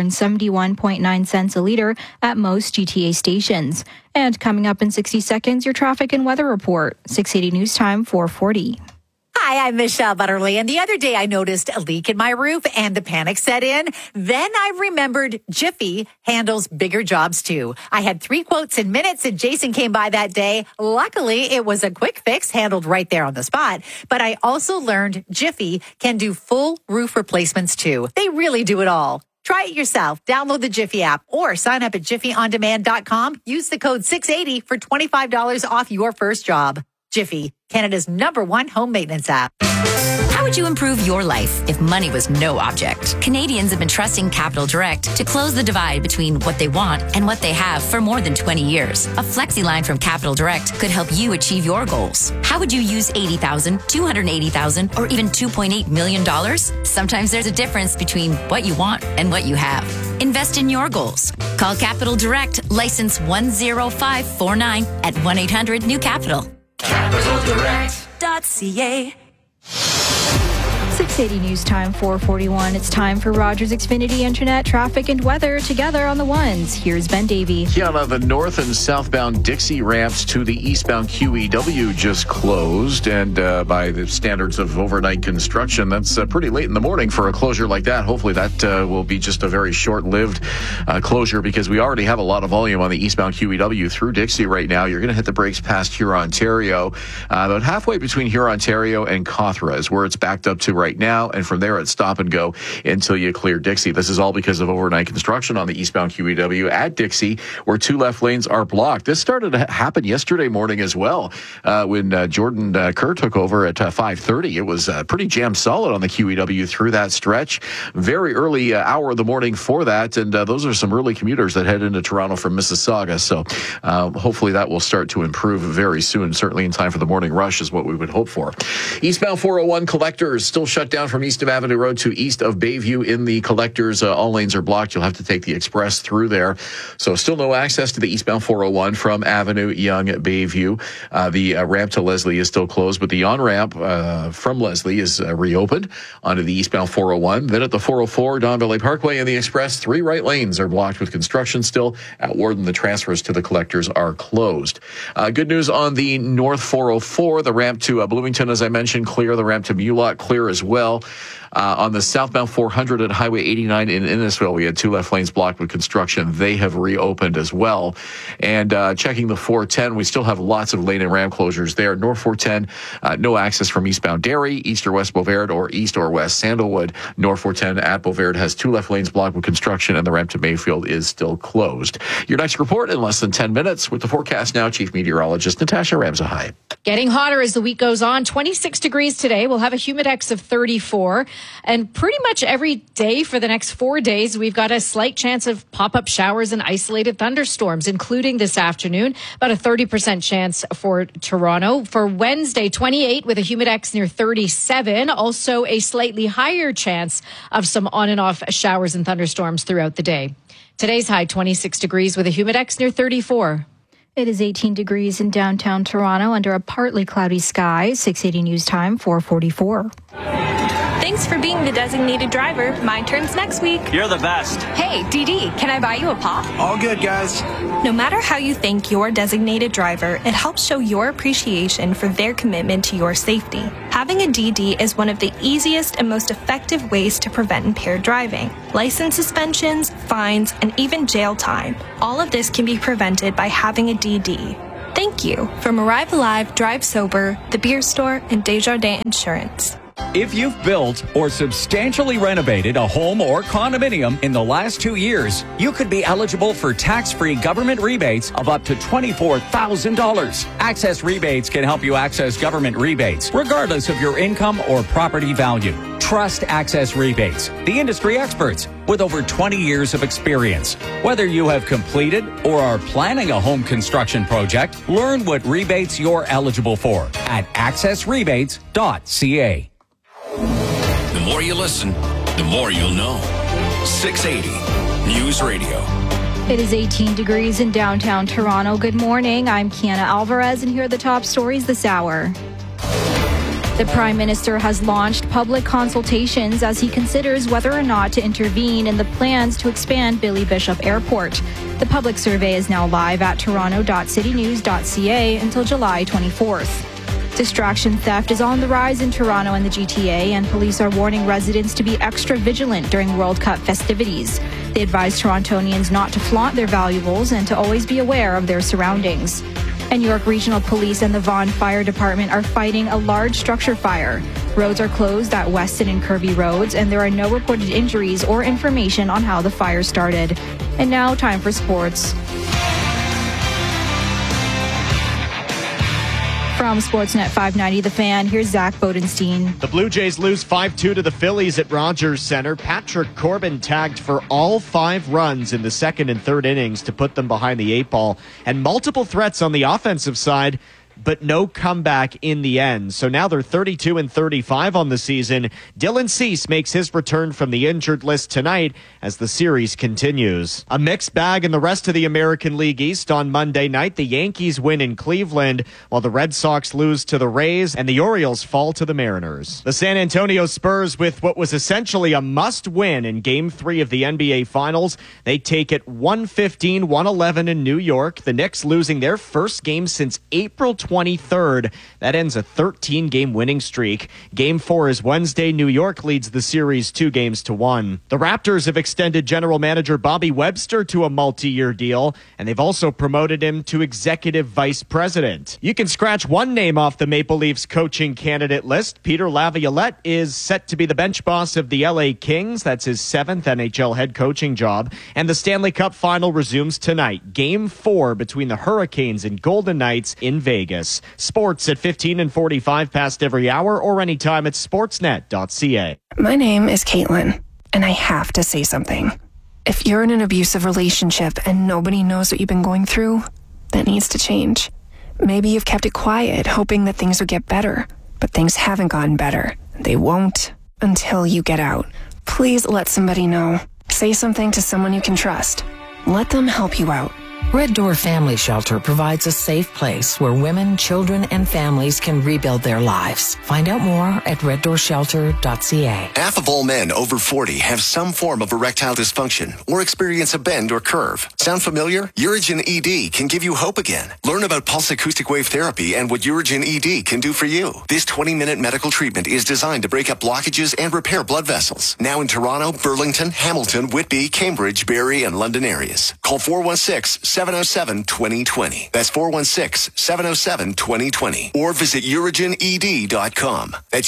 $1.71.9 a litre at most GTA stations. And coming up in 60 seconds, your traffic and weather report. 680 News Time 4:40. Hi, I'm Michelle Butterly, and the other day I noticed a leak in my roof and the panic set in. Then I remembered Jiffy handles bigger jobs too. I had 3 quotes in minutes and Jason came by that day. Luckily, it was a quick fix handled right there on the spot. But I also learned Jiffy can do full roof replacements too. They really do it all. Try it yourself. Download the Jiffy app or sign up at jiffyondemand.com. Use the code 680 for $25 off your first job. Jiffy, Canada's #1 home maintenance app. How would you improve your life if money was no object? Canadians have been trusting Capital Direct to close the divide between what they want and what they have for more than 20 years. A flexi line from Capital Direct could help you achieve your goals. How would you use $80,000, $280,000, or even $2.8 million? Sometimes there's a difference between what you want and what you have. Invest in your goals. Call Capital Direct, license 10549 at 1-800-NEW-CAPITAL. CapitalDirect.ca. 680 News Time 4:41. It's time for Rogers Xfinity Internet, traffic and weather together on the ones. Here's Ben Davey. Kiana, the north and southbound Dixie ramps to the eastbound QEW just closed, and by the standards of overnight construction, that's pretty late in the morning for a closure like that. Hopefully that will be just a very short-lived closure, because we already have a lot of volume on the eastbound QEW through Dixie right now. You're going to hit the brakes past Hurontario. About halfway between Hurontario and Cawthra is where it's backed up to right now, and from there it's stop and go until you clear Dixie. This is all because of overnight construction on the eastbound QEW at Dixie, where 2 left lanes are blocked. This started to happen yesterday morning as well, when Jordan Kerr took over at 5:30. It was pretty jam solid on the QEW through that stretch. Very early hour of the morning for that, and those are some early commuters that head into Toronto from Mississauga. So hopefully that will start to improve very soon, certainly in time for the morning rush is what we would hope for. Eastbound 401 Collectors still shut down from east of Avenue Road to east of Bayview in the Collectors. All lanes are blocked. You'll have to take the express through there. So still no access to the eastbound 401 from Avenue Yonge Bayview. The ramp to Leslie is still closed, but the on-ramp from Leslie is reopened onto the eastbound 401. Then at the 404 Don Valley Parkway and the express, 3 right lanes are blocked with construction still. At Warden, the transfers to the Collectors are closed. Good news on the north 404. The ramp to Bloomington, as I mentioned, clear. The ramp to Mulot clear as well. well. On the southbound 400 at Highway 89 in Innisfil, we had 2 left lanes blocked with construction. They have reopened as well. And checking the 410, we still have lots of lane and ramp closures there. North 410, no access from eastbound Derry, east or west Beauvert, or east or west Sandalwood. North 410 at Beauvert has 2 left lanes blocked with construction, and the ramp to Mayfield is still closed. Your next report in less than 10 minutes. With the forecast now, Chief Meteorologist Natasha Ramsahai. Getting hotter as the week goes on. 26 degrees today. We'll have a humidex of 34. And pretty much every day for the next 4 days, we've got a slight chance of pop-up showers and isolated thunderstorms, including this afternoon. About a 30% chance for Toronto. For Wednesday, 28 with a humidex near 37. Also a slightly higher chance of some on and off showers and thunderstorms throughout the day. Today's high, 26 degrees with a humidex near 34. It is 18 degrees in downtown Toronto under a partly cloudy sky. 680 News Time, 4:44. Thanks for being the designated driver. My turn's next week. You're the best. Hey, DD, can I buy you a pop? All good, guys. No matter how you thank your designated driver, it helps show your appreciation for their commitment to your safety. Having a DD is one of the easiest and most effective ways to prevent impaired driving. License suspensions, fines, and even jail time. All of this can be prevented by having a DD. Thank you from Arrive Alive, Drive Sober, The Beer Store, and Desjardins Insurance. If you've built or substantially renovated a home or condominium in the last 2 years, you could be eligible for tax-free government rebates of up to $24,000. Access Rebates can help you access government rebates, regardless of your income or property value. Trust Access Rebates, the industry experts with over 20 years of experience. Whether you have completed or are planning a home construction project, learn what rebates you're eligible for at accessrebates.ca. The more you listen, the more you'll know. 680 News Radio. It is 18 degrees in downtown Toronto. Good morning. I'm Kiana Alvarez, and here are the top stories this hour. The Prime Minister has launched public consultations as he considers whether or not to intervene in the plans to expand Billy Bishop Airport. The public survey is now live at toronto.citynews.ca until July 24th. Distraction theft is on the rise in Toronto and the GTA, and police are warning residents to be extra vigilant during World Cup festivities. They advise Torontonians not to flaunt their valuables and to always be aware of their surroundings. And York Regional Police and the Vaughan Fire Department are fighting a large structure fire. Roads are closed at Weston and Kirby Roads, and there are no reported injuries or information on how the fire started. And now, time for sports. From Sportsnet 590, The Fan, here's Zach Bodenstein. The Blue Jays lose 5-2 to the Phillies at Rogers Center. Patrick Corbin tagged for all 5 runs in the second and third innings to put them behind the 8 ball. And multiple threats on the offensive side, but no comeback in the end. So now they're 32-35 on the season. Dylan Cease makes his return from the injured list tonight as the series continues. A mixed bag in the rest of the American League East on Monday night. The Yankees win in Cleveland, while the Red Sox lose to the Rays and the Orioles fall to the Mariners. The San Antonio Spurs, with what was essentially a must-win in Game 3 of the NBA Finals, they take it 115-111 in New York. The Knicks losing their first game since April 23rd. That ends a 13-game winning streak. Game 4 is Wednesday. New York leads the series 2-1. The Raptors have extended general manager Bobby Webster to a multi-year deal, and they've also promoted him to executive vice president. You can scratch one name off the Maple Leafs coaching candidate list. Peter Laviolette is set to be the bench boss of the LA Kings. That's his 7th NHL head coaching job. And the Stanley Cup final resumes tonight. Game 4 between the Hurricanes and Golden Knights in Vegas. Sports at 15 and 45 past every hour or anytime at sportsnet.ca. My name is Caitlin, and I have to say something. If you're in an abusive relationship and nobody knows what you've been going through, that needs to change. Maybe you've kept it quiet, hoping that things would get better, but things haven't gotten better. They won't until you get out. Please let somebody know. Say something to someone you can trust. Let them help you out. Red Door Family Shelter provides a safe place where women, children, and families can rebuild their lives. Find out more at reddoorshelter.ca. Half of all men over 40 have some form of erectile dysfunction or experience a bend or curve. Sound familiar? Urigen ED can give you hope again. Learn about pulse acoustic wave therapy and what Urigen ED can do for you. This 20-minute medical treatment is designed to break up blockages and repair blood vessels. Now in Toronto, Burlington, Hamilton, Whitby, Cambridge, Barrie, and London areas. Call 416-707-2020. That's 416-707-2020. Or visit UrigenED.com. That's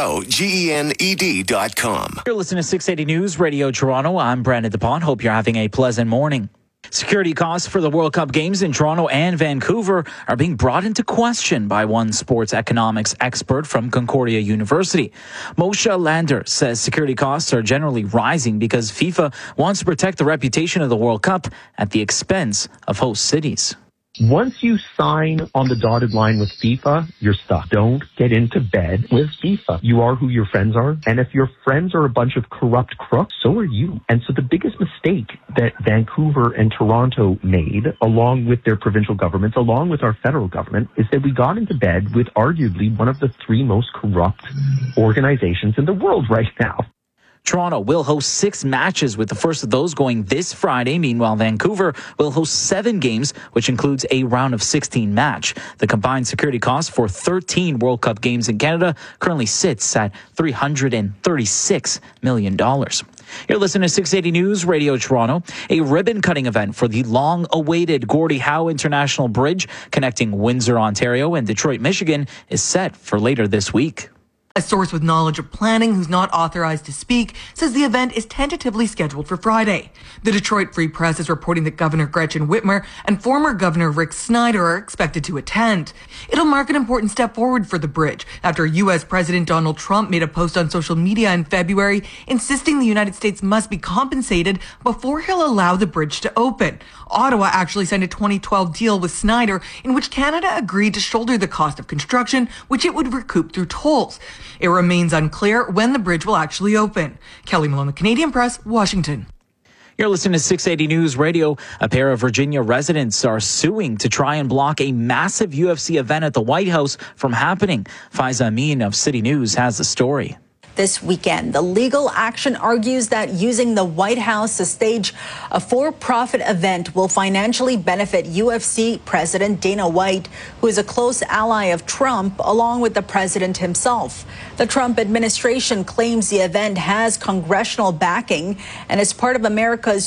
UROGENED.com. You're listening to 680 News Radio Toronto. I'm Brandon DePont. Hope you're having a pleasant morning. Security costs for the World Cup games in Toronto and Vancouver are being brought into question by one sports economics expert from Concordia University. Moshe Lander says security costs are generally rising because FIFA wants to protect the reputation of the World Cup at the expense of host cities. Once you sign on the dotted line with FIFA, you're stuck. Don't get into bed with FIFA. You are who your friends are. And if your friends are a bunch of corrupt crooks, so are you. And so the biggest mistake that Vancouver and Toronto made, along with their provincial governments, along with our federal government, is that we got into bed with arguably one of the three most corrupt organizations in the world right now. Toronto will host 6 matches, with the first of those going this Friday. Meanwhile, Vancouver will host 7 games, which includes a round of 16 match. The combined security cost for 13 World Cup games in Canada currently sits at $336 million. You're listening to 680 News Radio Toronto. A ribbon-cutting event for the long-awaited Gordie Howe International Bridge connecting Windsor, Ontario and Detroit, Michigan is set for later this week. A source with knowledge of planning who's not authorized to speak says the event is tentatively scheduled for Friday. The Detroit Free Press is reporting that Governor Gretchen Whitmer and former Governor Rick Snyder are expected to attend. It'll mark an important step forward for the bridge after U.S. President Donald Trump made a post on social media in February insisting the United States must be compensated before he'll allow the bridge to open. Ottawa actually signed a 2012 deal with Snyder in which Canada agreed to shoulder the cost of construction, which it would recoup through tolls. It remains unclear when the bridge will actually open. Kelly Malone, The Canadian Press, Washington. You're listening to 680 News Radio. A pair of Virginia residents are suing to try and block a massive UFC event at the White House from happening. Faiza Amin of City News has the story. This weekend, the legal action argues that using the White House to stage a for-profit event will financially benefit UFC President Dana White, who is a close ally of Trump, along with the president himself. The Trump administration claims the event has congressional backing and is part of America's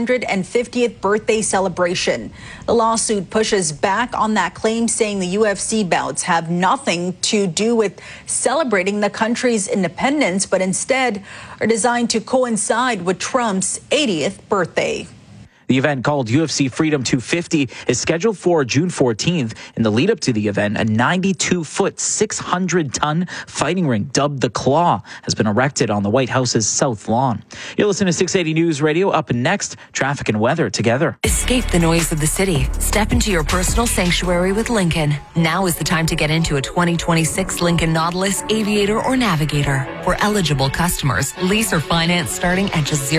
250th birthday celebration. The lawsuit pushes back on that claim, saying the UFC bouts have nothing to do with celebrating the country's independence, but instead are designed to coincide with Trump's 80th birthday. The event, called UFC Freedom 250, is scheduled for June 14th. In the lead up to the event, a 92-foot, 600-ton fighting ring dubbed the Claw has been erected on the White House's South Lawn. You're listening to 680 News Radio. Up next, traffic and weather together. Escape the noise of the city. Step into your personal sanctuary with Lincoln. Now is the time to get into a 2026 Lincoln Nautilus, Aviator, or Navigator. For eligible customers, lease or finance starting at just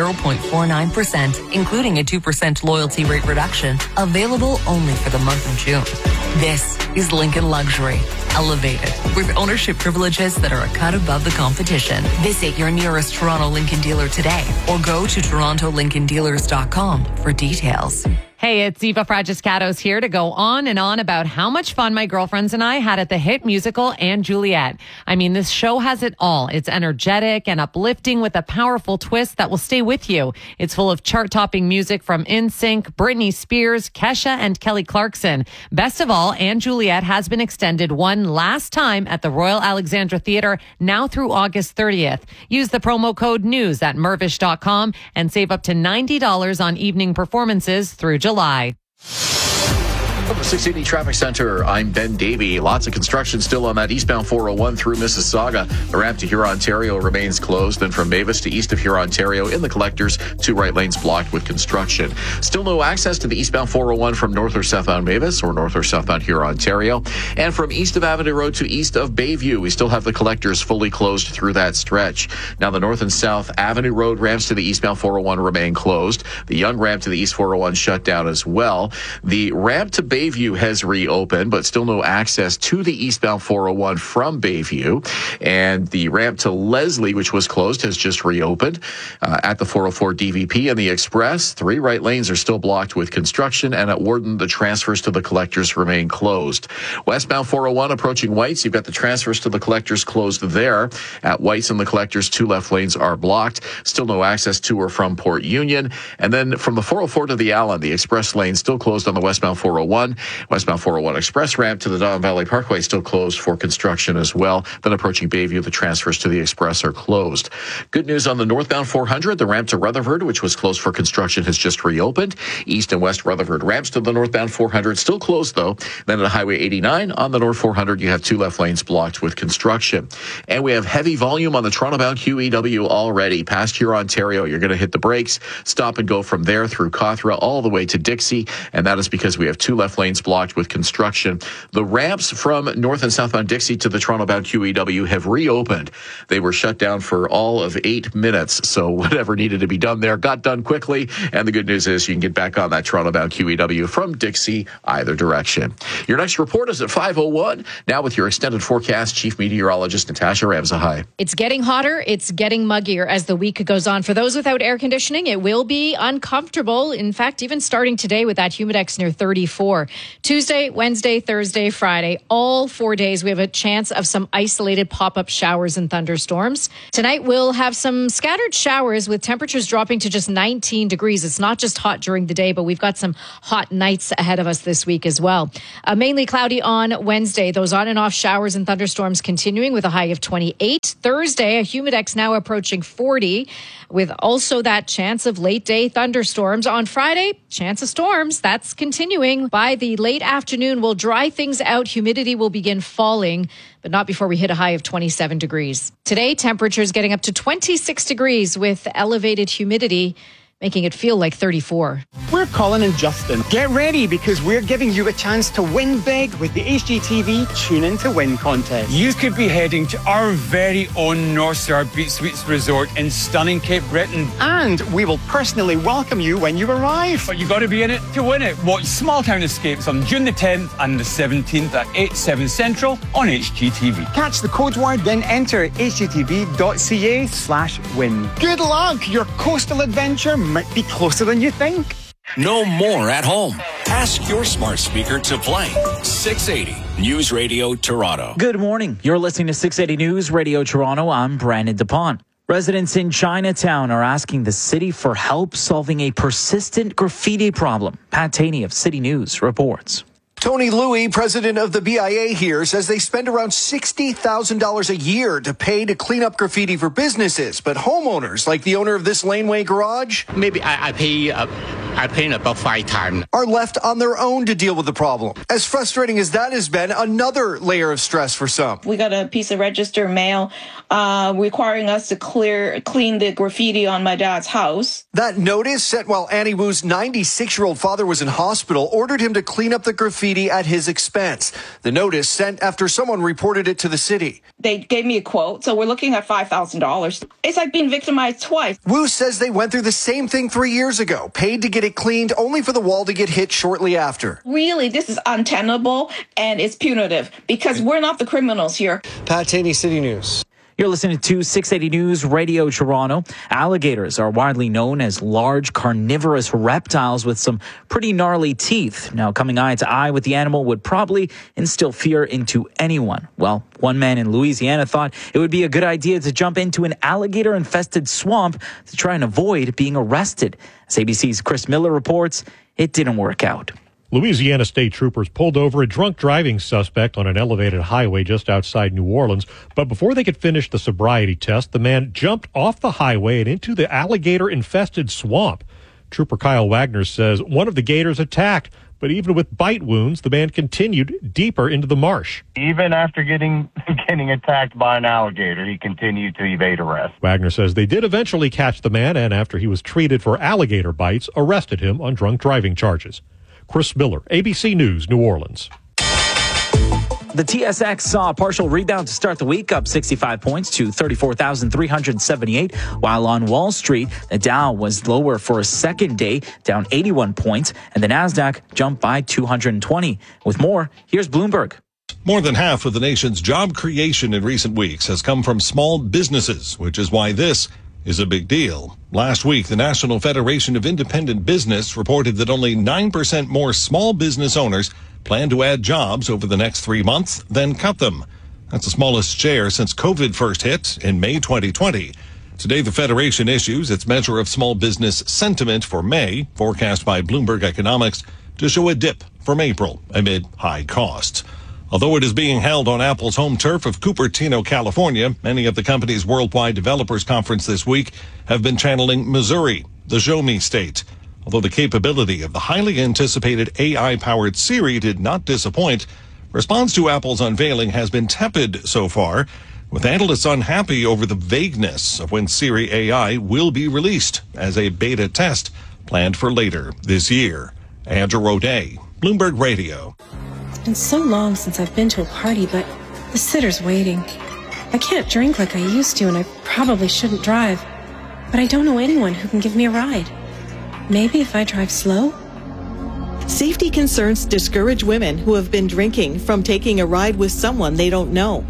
0.49%, including a 2% loyalty rate reduction, available only for the month of June. This is Lincoln Luxury, elevated with ownership privileges that are a cut above the competition. Visit your nearest Toronto Lincoln dealer today or go to TorontoLincolnDealers.com for details. Hey, it's Eva Fragiscatos here to go on and on about how much fun my girlfriends and I had at the hit musical & Juliet. I mean, this show has it all. It's energetic and uplifting with a powerful twist that will stay with you. It's full of chart-topping music from NSYNC, Britney Spears, Kesha, and Kelly Clarkson. Best of all, & Juliet has been extended one last time at the Royal Alexandra Theatre, now through August 30th. Use the promo code NEWS at Mirvish.com and save up to $90 on evening performances through July. 680 Traffic Center. I'm Ben Davey. Lots of construction still on that eastbound 401 through Mississauga. The ramp to Hurontario remains closed. Then from Mavis to east of Hurontario in the collectors, 2 right lanes blocked with construction. Still no access to the eastbound 401 from north or southbound Mavis or north or southbound Hurontario. And from east of Avenue Road to east of Bayview, we still have the collectors fully closed through that stretch. Now the north and south Avenue Road ramps to the eastbound 401 remain closed. The Young ramp to the east 401 shut down as well. The ramp to Bayview has reopened, but still no access to the eastbound 401 from Bayview. And the ramp to Leslie, which was closed, has just reopened. At the 404 DVP and the Express, 3 right lanes are still blocked with construction. And at Warden, the transfers to the collectors remain closed. Westbound 401 approaching Whites, you've got the transfers to the collectors closed there. At Whites and the collectors, 2 left lanes are blocked. Still no access to or from Port Union. And then from the 404 to the Allen, the express lane still closed on the westbound 401. Westbound 401 express ramp to the Don Valley Parkway still closed for construction as well. Then approaching Bayview, the transfers to the express are closed. Good news on the northbound 400. The ramp to Rutherford, which was closed for construction, has just reopened. East and west Rutherford ramps to the northbound 400 still closed though. Then at Highway 89 on the north 400, you have 2 left lanes blocked with construction. And we have heavy volume on the Toronto-bound QEW already. Past Hurontario, you're going to hit the brakes, stop and go from there through Cawthra all the way to Dixie, and that is because we have 2 left lanes blocked with construction. The ramps from north and southbound Dixie to the Toronto-bound QEW have reopened. They were shut down for all of 8 minutes, so whatever needed to be done there got done quickly, and the good news is you can get back on that Toronto-bound QEW from Dixie either direction. Your next report is at 5:01. Now with your extended forecast, Chief Meteorologist Natasha Ramsahai. It's getting hotter. It's getting muggier as the week goes on. For those without air conditioning, it will be uncomfortable. In fact, even starting today with that humidex near 34. Tuesday, Wednesday, Thursday, Friday, all 4 days, we have a chance of some isolated pop-up showers and thunderstorms. Tonight, we'll have some scattered showers with temperatures dropping to just 19 degrees. It's not just hot during the day, but we've got some hot nights ahead of us this week as well. Mainly cloudy on Wednesday. Those on and off showers and thunderstorms continuing with a high of 28. Thursday, a humidex now approaching 40 with also that chance of late day thunderstorms. On Friday, chance of storms. That's continuing. By the late afternoon, we'll dry things out. Humidity will begin falling, but not before we hit a high of 27 degrees. Today, temperatures getting up to 26 degrees with elevated humidity, making it feel like 34. We're Colin and Justin. Get ready because we're giving you a chance to win big with the HGTV Tune In to Win contest. You could be heading to our very own North Star Beach Suites Resort in stunning Cape Breton. And we will personally welcome you when you arrive. But you got to be in it to win it. Watch Small Town Escapes on June the 10th and the 17th at 8/7 Central on HGTV. Catch the code word, then enter hgtv.ca/win. Good luck! Your coastal adventure might be closer than you think. No more at home. Ask your smart speaker to play 680 News Radio Toronto. Good morning. You're listening to 680 News Radio Toronto. I'm Brandon DuPont. Residents in Chinatown are asking the city for help solving a persistent graffiti problem. Pat Taney of City News reports. Tony Louie, president of the BIA here, says they spend around $60,000 a year to pay to clean up graffiti for businesses. But homeowners, like the owner of this laneway garage, maybe I pay about 5 times, are left on their own to deal with the problem. As frustrating as that has been, another layer of stress for some. We got a piece of registered mail requiring us to clean the graffiti on my dad's house. That notice, sent while Annie Wu's 96-year-old father was in hospital, ordered him to clean up the graffiti at his expense. The notice sent after someone reported it to the city. They gave me a quote, so we're looking at $5,000. It's like being victimized twice. Wu says they went through the same thing 3 years ago, paid to get it cleaned only for the wall to get hit shortly after. Really, this is untenable and it's punitive because we're not the criminals here. Pat Taney, City News. You're listening to 680 News Radio Toronto. Alligators are widely known as large carnivorous reptiles with some pretty gnarly teeth. Now, coming eye to eye with the animal would probably instill fear into anyone. Well, one man in Louisiana thought it would be a good idea to jump into an alligator-infested swamp to try and avoid being arrested. As ABC's Chris Miller reports, it didn't work out. Louisiana state troopers pulled over a drunk driving suspect on an elevated highway just outside New Orleans. But before they could finish the sobriety test, the man jumped off the highway and into the alligator-infested swamp. Trooper Kyle Wagner says one of the gators attacked, But even with bite wounds, the man continued deeper into the marsh. Even after getting attacked by an alligator, he continued to evade arrest. Wagner says they did eventually catch the man, and after he was treated for alligator bites, arrested him on drunk driving charges. Chris Miller, ABC News, New Orleans. The TSX saw a partial rebound to start the week, up 65 points to 34,378, while on Wall Street, the Dow was lower for a second day, down 81 points, and the Nasdaq jumped by 220. With more, here's Bloomberg. More than half of the nation's job creation in recent weeks has come from small businesses, which is why this is a big deal. Last week, the National Federation of Independent Business reported that only 9% more small business owners plan to add jobs over the next 3 months than cut them. That's the smallest share since COVID first hit in May 2020. Today, the Federation issues its measure of small business sentiment for May, forecast by Bloomberg Economics, to show a dip from April amid high costs. Although it is being held on Apple's home turf of Cupertino, California, many of the company's worldwide developers conference this week have been channeling Missouri, the Show Me state. Although the capability of the highly anticipated AI-powered Siri did not disappoint, response to Apple's unveiling has been tepid so far, with analysts unhappy over the vagueness of when Siri AI will be released as a beta test planned for later this year. Andrew O'Day, Bloomberg Radio. It's been so long since I've been to a party, but the sitter's waiting. I can't drink like I used to, and I probably shouldn't drive. But I don't know anyone who can give me a ride. Maybe if I drive slow? Safety concerns discourage women who have been drinking from taking a ride with someone they don't know.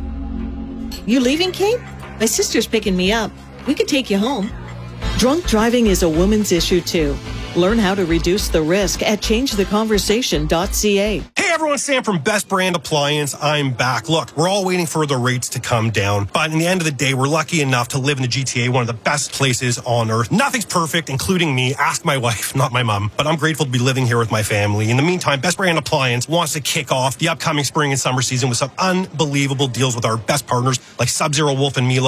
You leaving, Kate? My sister's picking me up. We could take you home. Drunk driving is a woman's issue, too. Learn how to reduce the risk at changetheconversation.ca. Hey everyone, Sam from Best Brand Appliance. I'm back. Look, we're all waiting for the rates to come down, but in the end of the day, we're lucky enough to live in the GTA, one of the best places on earth. Nothing's perfect, including me. Ask my wife, not my mom, but I'm grateful to be living here with my family. In the meantime, Best Brand Appliance wants to kick off the upcoming spring and summer season with some unbelievable deals with our best partners like Sub-Zero Wolf and Miele.